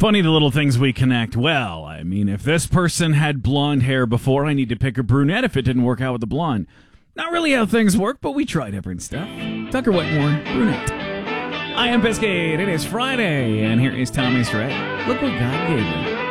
Funny the little things we connect. Well, I mean, if this person had blonde hair before, I need to pick a brunette if it didn't work out with the blonde. Not really how things work, but we try different stuff. Tucker Wetmore, brunette. I am Biscuit. It is Friday, and here is Tommy Strait. Look what God gave me.